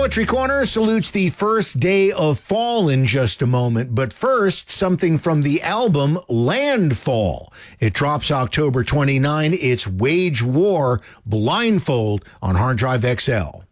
Poetry Corner salutes the first day of fall in just a moment, but first, something from the album Landfall. It drops October 29. It's Wage War, Blindfold on Hard Drive XL.